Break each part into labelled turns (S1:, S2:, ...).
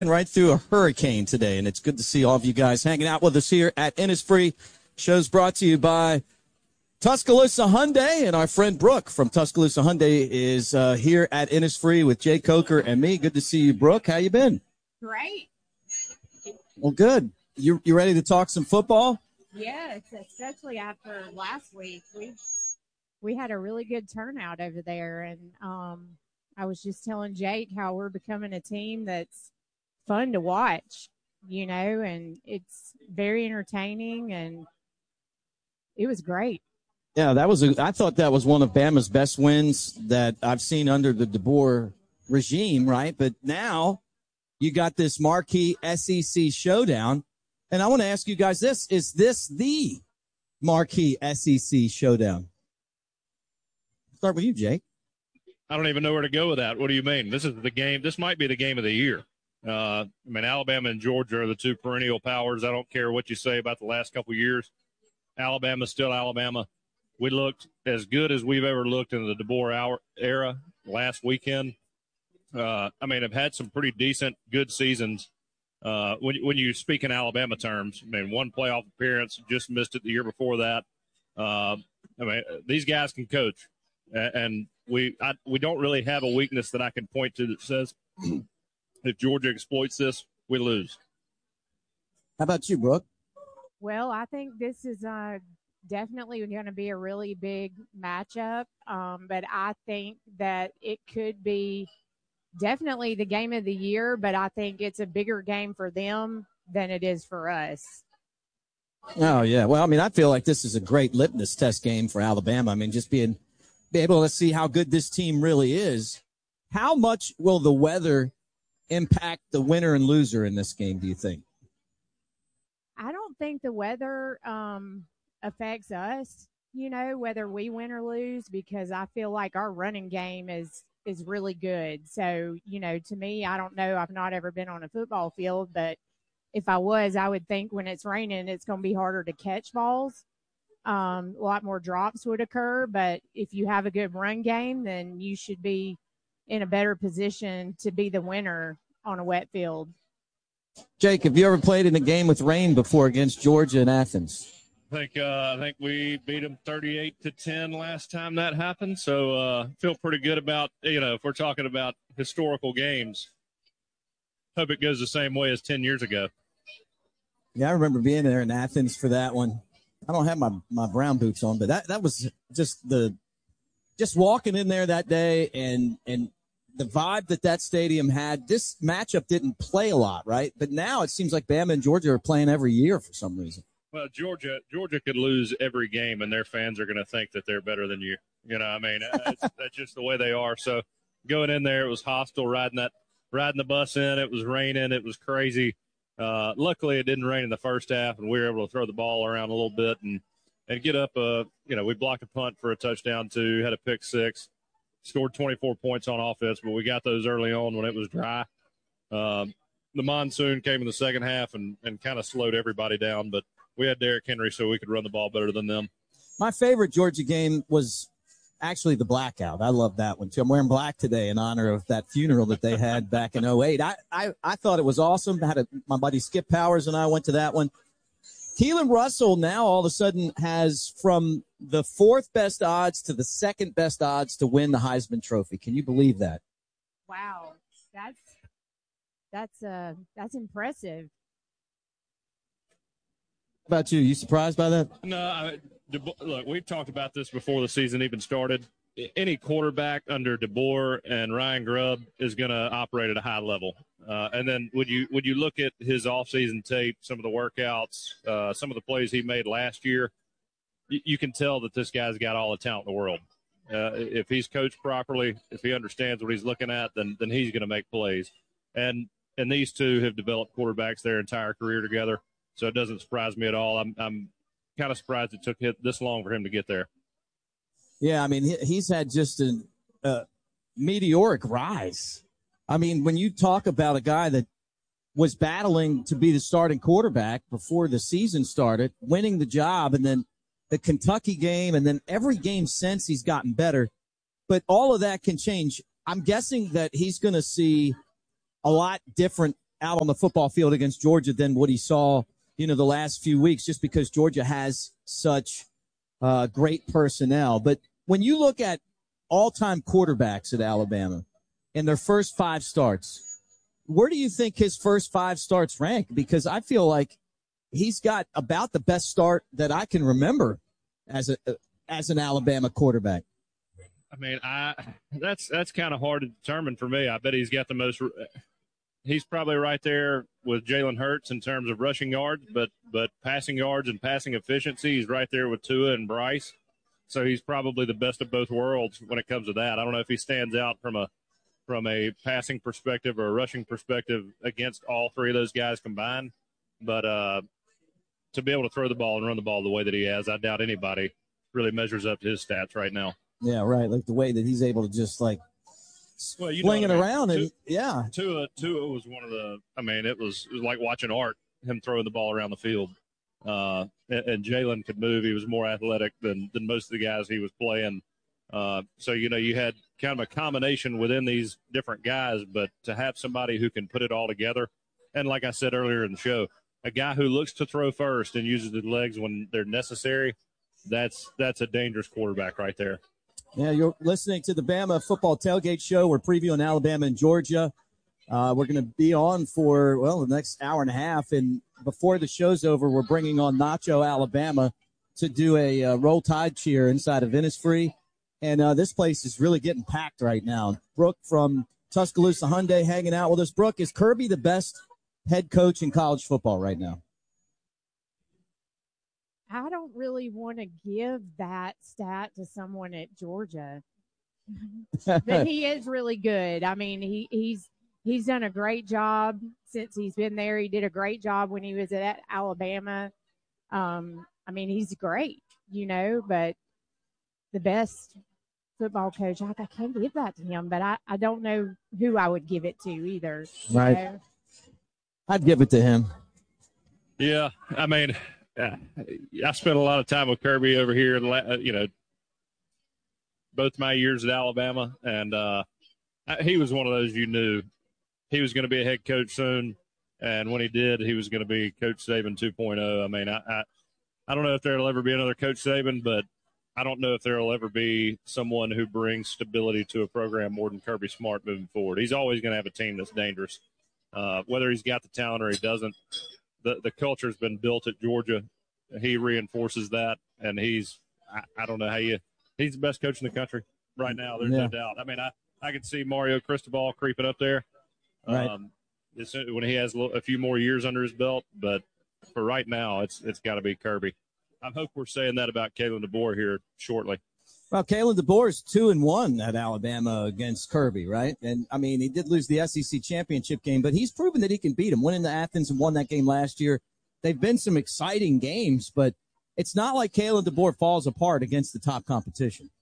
S1: right through a hurricane today, and it's good to see all of you guys hanging out with us here at Innisfree. Show's brought to you by Tuscaloosa Hyundai, and our friend Brooke from Tuscaloosa Hyundai is here at Innisfree with Jay Coker and me. Good to see you, Brooke. How you been?
S2: Great.
S1: Well, good. You ready to talk some football?
S2: Yes, especially after last week. We had a really good turnout over there, and I was just telling Jake how we're becoming a team that's fun to watch, and it's very entertaining, and it was great.
S1: Yeah, I thought that was one of Bama's best wins that I've seen under the DeBoer regime, right? But now you got this marquee SEC showdown, and I want to ask you guys this. Is this the marquee SEC showdown? Start with you, Jake.
S3: I don't even know where to go with that. What do you mean? This is the game. This might be the game of the year. Alabama and Georgia are the two perennial powers. I don't care what you say about the last couple of years. Alabama's still Alabama. We looked as good as we've ever looked in the DeBoer era last weekend. Have had some pretty decent, good seasons. When you speak in Alabama terms, one playoff appearance, just missed it the year before that. These guys can coach, and we don't really have a weakness that I can point to that says if Georgia exploits this, we lose.
S1: How about you, Brooke?
S2: Well, I think this is definitely going to be a really big matchup, but I think that it could be definitely the game of the year, but I think it's a bigger game for them than it is for us.
S1: Oh, yeah. Well, I feel like this is a great litmus test game for Alabama. Just be able to see how good this team really is. How much will the weather impact the winner and loser in this game, do you think?
S2: I don't think the weather affects us, whether we win or lose, because I feel like our running game is really good. So, to me, I don't know. I've not ever been on a football field, but if I was, I would think when it's raining, it's going to be harder to catch balls. A lot more drops would occur, but if you have a good run game, then you should be in a better position to be the winner on a wet field.
S1: Jake, have you ever played in a game with rain before against Georgia in Athens?
S3: I think we beat them 38-10 last time that happened. So feel pretty good about, if we're talking about historical games, hope it goes the same way as 10 years ago.
S1: Yeah, I remember being there in Athens for that one. I don't have my brown boots on, but that was just walking in there that day and the vibe that stadium had. This matchup didn't play a lot, right? But now it seems like Bama and Georgia are playing every year for some reason.
S3: Well, Georgia could lose every game, and their fans are going to think that they're better than you. That's just the way they are. So going in there, it was hostile. Riding the bus in, it was raining, it was crazy. Luckily, it didn't rain in the first half, and we were able to throw the ball around a little bit and get up. We blocked a punt for a touchdown too, had a pick six, scored 24 points on offense, but we got those early on when it was dry. The monsoon came in the second half and kind of slowed everybody down, but we had Derrick Henry, so we could run the ball better than them.
S1: My favorite Georgia game was actually the blackout. I love that one, too. I'm wearing black today in honor of that funeral that they had back in 2008. I thought it was awesome. My buddy Skip Powers and I went to that one. Keelan Russell now all of a sudden has from the fourth best odds to the second best odds to win the Heisman Trophy. Can you believe that?
S2: Wow. That's impressive.
S1: How about you? You surprised by that?
S3: No, look, we've talked about this before the season even started. Any quarterback under DeBoer and Ryan Grubb is going to operate at a high level. And then would you look at his offseason tape, some of the workouts, some of the plays he made last year, you can tell that this guy's got all the talent in the world. If he's coached properly, if he understands what he's looking at, then he's going to make plays. And these two have developed quarterbacks their entire career together. So it doesn't surprise me at all. I'm kind of surprised it took this long for him to get there.
S1: Yeah, he's had just a meteoric rise. When you talk about a guy that was battling to be the starting quarterback before the season started, winning the job, and then the Kentucky game, and then every game since he's gotten better. But all of that can change. I'm guessing that he's going to see a lot different out on the football field against Georgia than what he saw, the last few weeks, just because Georgia has such great personnel. But when you look at all-time quarterbacks at Alabama in their first 5 starts, where do you think his first 5 starts rank? Because I feel like he's got about the best start that I can remember as an Alabama quarterback.
S3: I mean, that's kind of hard to determine for me. I bet he's got the most. He's probably right there with Jalen Hurts in terms of rushing yards, but passing yards and passing efficiency, he's right there with Tua and Bryce. So he's probably the best of both worlds when it comes to that. I don't know if he stands out from a passing perspective or a rushing perspective against all 3 of those guys combined, but to be able to throw the ball and run the ball the way that he has, I doubt anybody really measures up to his stats right now.
S1: Yeah, right. Like the way that he's able to just swing it around.
S3: Tua was one of the – I mean, it was like watching art, him throwing the ball around the field. And Jalen could move. He was more athletic than most of the guys he was playing. So, you had kind of a combination within these different guys, but to have somebody who can put it all together, and like I said earlier in the show, a guy who looks to throw first and uses the legs when they're necessary, that's a dangerous quarterback right there.
S1: Yeah, you're listening to the Bama Football Tailgate Show. We're previewing Alabama and Georgia. We're going to be on for, the next hour and a half. And before the show's over, we're bringing on Nacho Alabama to do a Roll Tide cheer inside of Innisfree. And this place is really getting packed right now. Brooke from Tuscaloosa Hyundai hanging out with us. Brooke, is Kirby the best head coach in college football right now?
S2: I don't really want to give that stat to someone at Georgia, but he is really good. I mean, he's done a great job since he's been there. He did a great job when he was at Alabama. I mean, he's great, but the best football coach, I can't give that to him, but I don't know who I would give it to either.
S1: Right. I'd give it to him.
S3: Yeah. I mean, I spent a lot of time with Kirby over here, both my years at Alabama, and he was one of those you knew he was going to be a head coach soon, and when he did, he was going to be Coach Saban 2.0. I mean, I don't know if there'll ever be another Coach Saban, but I don't know if there will ever be someone who brings stability to a program more than Kirby Smart moving forward. He's always going to have a team that's dangerous, whether he's got the talent or he doesn't. The culture's been built at Georgia. He reinforces that, and I don't know how he's the best coach in the country right now. There's no doubt. I mean, I could see Mario Cristobal creeping up there
S1: right.
S3: When he has a few more years under his belt, but for right now, it's got to be Kirby. I hope we're saying that about Kalen DeBoer here shortly.
S1: Well, Kalen DeBoer is 2-1 at Alabama against Kirby, right? And, I mean, he did lose the SEC championship game, but he's proven that he can beat him. Went into Athens and won that game last year. They've been some exciting games, but it's not like Kalen DeBoer falls apart against the top competition.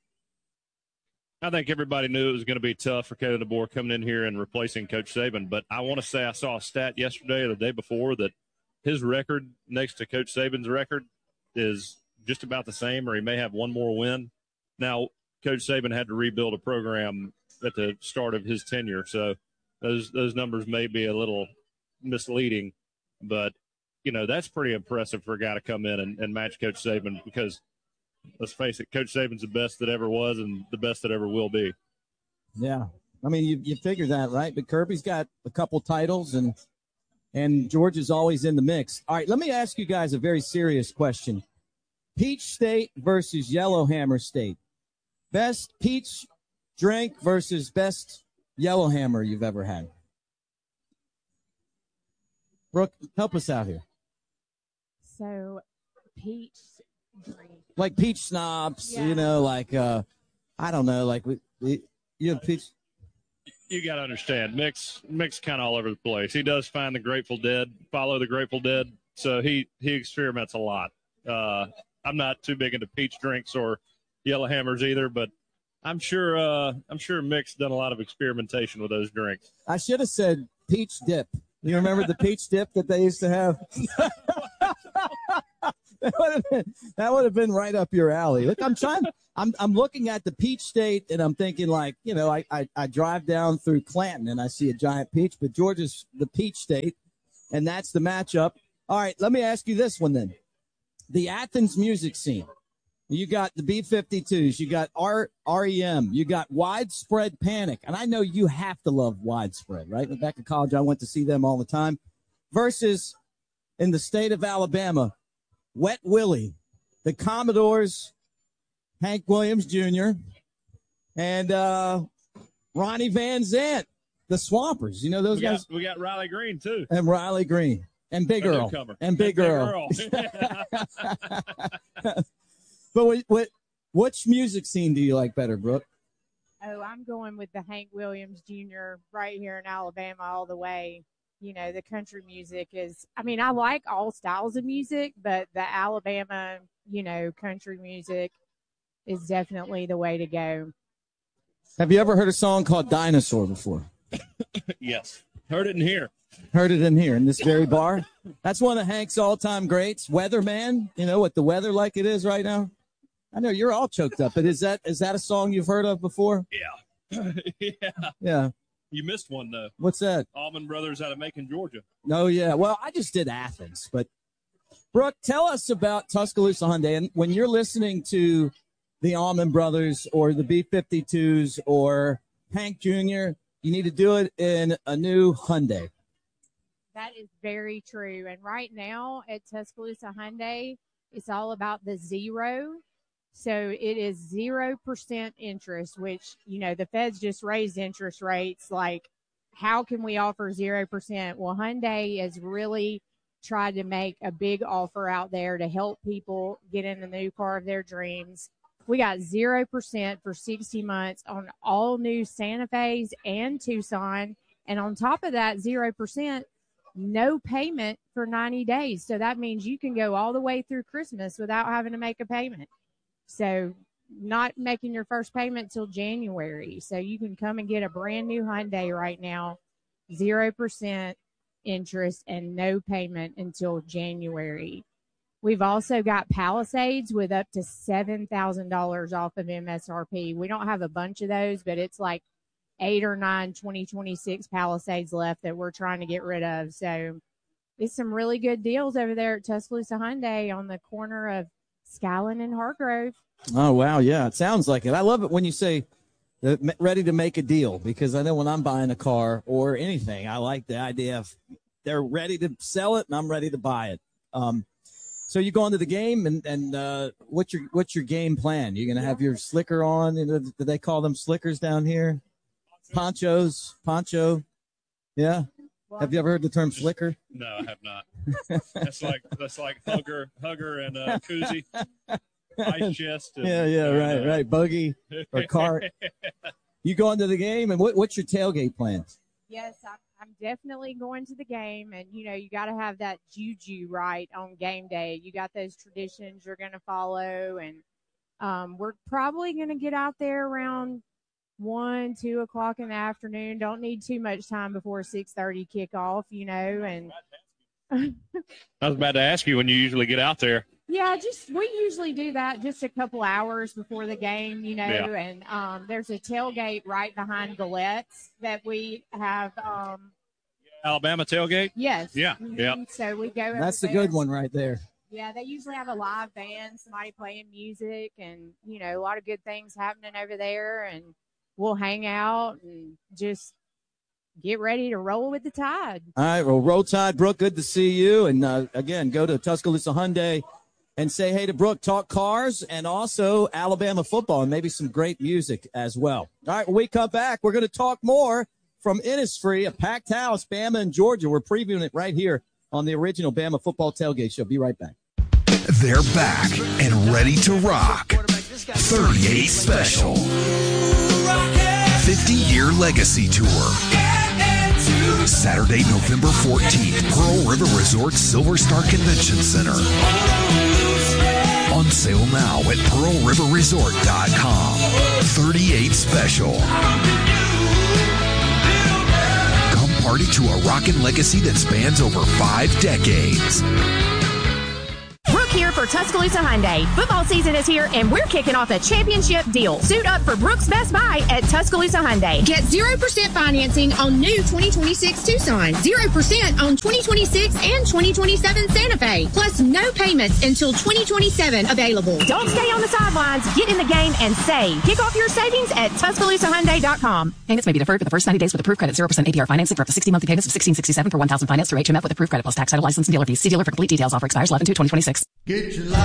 S3: I think everybody knew it was going to be tough for Kalen DeBoer coming in here and replacing Coach Saban, but I want to say I saw a stat yesterday or the day before that his record next to Coach Saban's record is just about the same, or he may have one more win. Now, Coach Saban had to rebuild a program at the start of his tenure, so those numbers may be a little misleading, but, that's pretty impressive for a guy to come in and match Coach Saban because, let's face it, Coach Saban's the best that ever was and the best that ever will be.
S1: Yeah. I mean, you figure that, right? But Kirby's got a couple titles, and Georgia's always in the mix. All right, let me ask you guys a very serious question. Peach State versus Yellowhammer State. Best peach drink versus best Yellowhammer you've ever had. Brooke, help us out here.
S2: So, peach drink.
S1: Like peach snobs, I don't know, like you have peach.
S3: You got to understand, Mick's kind of all over the place. He does find the Grateful Dead, follow the Grateful Dead, so he experiments a lot. I'm not too big into peach drinks or Yellowhammers either, but I'm sure Mick's done a lot of experimentation with those drinks.
S1: I should have said peach dip. You remember the peach dip that they used to have? That would have been right up your alley. Look, I'm looking at the Peach State, and I'm thinking, like, you know, I drive down through Clanton and I see a giant peach, but Georgia's the Peach State, and that's the matchup. All right, let me ask you this one then. The Athens music scene. You got the B-52s, you got REM, you got Widespread Panic, and I know you have to love Widespread, right? Back in college, I went to see them all the time. Versus, in the state of Alabama, Wet Willie, the Commodores, Hank Williams Jr., and Ronnie Van Zant, the Swampers. You know those guys?
S3: We got Riley Green, too.
S1: And Riley Green. And Big Earl. And Big Earl. But which music scene do you like better, Brooke?
S2: Oh, I'm going with the Hank Williams Jr. right here in Alabama all the way. You know, the country music is, I mean, I like all styles of music, but the Alabama, you know, country music is definitely the way to go.
S1: Have you ever heard a song called Dinosaur before?
S3: Yes. Heard it in here.
S1: Heard it in here, in this very bar. That's one of Hank's all-time greats. Weatherman, you know, with the weather like it is right now. I know you're all choked up, but is that a song you've heard of before?
S3: Yeah.
S1: Yeah.
S3: You missed one, though.
S1: What's that?
S3: Allman Brothers out of Macon, Georgia.
S1: Oh, yeah. Well, I just did Athens. But, Brooke, tell us about Tuscaloosa Hyundai. And when you're listening to the Allman Brothers or the B-52s or Hank Jr., you need to do it in a new Hyundai.
S2: That is very true. And right now at Tuscaloosa Hyundai, it's all about the zero. So it is 0% interest, which, you know, the Feds just raised interest rates. Like, how can we offer 0%? Well, Hyundai has really tried to make a big offer out there to help people get in the new car of their dreams. We got 0% for 60 months on all new Santa Fe's and Tucson. And on top of that, 0%, no payment for 90 days. So that means you can go all the way through Christmas without having to make a payment. So not making your first payment till January. So you can come and get a brand new Hyundai right now, 0% interest and no payment until January. We've also got Palisades with up to $7,000 off of MSRP. We don't have a bunch of those, but it's like 8 or 9 2026 Palisades left that we're trying to get rid of. So it's some really good deals over there at Tuscaloosa Hyundai on the corner of Skyland and Hargrove.
S1: Oh, wow. Yeah, it sounds like it. I love it when you say ready to make a deal, because I know when I'm buying a car or anything, I like the idea of they're ready to sell it and I'm ready to buy it. So you go into the game and what's your game plan? You're going to have your slicker on? You know, do they call them slickers down here? Poncho. Yeah. Have you ever heard the term slicker?
S3: No, I have not. That's like hugger and koozie, ice chest. And,
S1: right. Buggy or cart. You go into the game, and what's your tailgate plans?
S2: Yes, I'm definitely going to the game, and you know you got to have that juju right on game day. You got those traditions you're going to follow, and we're probably going to get out there around 1, 2 o'clock in the afternoon. Don't need too much time before 6:30 kickoff, you know. And
S3: I was about to ask you when you usually get out there.
S2: Yeah, we usually do that just a couple hours before the game, you know. Yeah. And there's a tailgate right behind Galette's that we have.
S3: Alabama tailgate.
S2: Yes.
S3: Yeah.
S2: Mm-hmm.
S3: Yeah.
S2: So we go.
S1: That's the good one right there.
S2: Yeah, they usually have a live band, somebody playing music, and you know a lot of good things happening over there, and we'll hang out and just get ready to roll with the Tide.
S1: All right, well, roll Tide, Brooke. Good to see you. And again, go to Tuscaloosa Hyundai and say hey to Brooke. Talk cars and also Alabama football and maybe some great music as well. All right, when we come back, we're going to talk more from Innisfree, a packed house, Bama and Georgia. We're previewing it right here on the original Bama Football Tailgate Show. Be right back.
S4: They're back and ready to rock. 38 Special. 50-year legacy tour. Saturday, November 14th, Pearl River Resort Silver Star Convention Center. On sale now at pearlriverresort.com. 38 Special. Come party to a rockin' legacy that spans over 5 decades.
S5: Brooke here here for Tuscaloosa Hyundai. Football season is here, and we're kicking off a championship deal. Suit up for Brooks Best Buy at Tuscaloosa Hyundai.
S6: Get 0% financing on new 2026 Tucson, 0% on 2026 and 2027 Santa Fe, plus no payments until 2027 available.
S5: Don't stay on the sidelines. Get in the game and save. Kick off your savings at TuscaloosaHyundai.com.
S7: Payments may be deferred for the first 90 days with approved credit. 0% APR financing for up to 60 monthly payments of $1,667 for 1,000 finance through HMF with approved credit plus tax, title, license, and dealer fees. See dealer for complete details. Offer expires 11/2/2026.